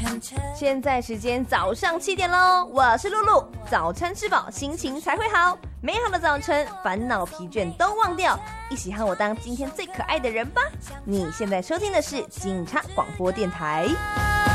现在时间早上7点喽，我是露露，早餐吃饱心情才会好，美好的早晨烦恼疲倦都忘掉，一起和我当今天最可爱的人吧。你现在收听的是警察广播电台。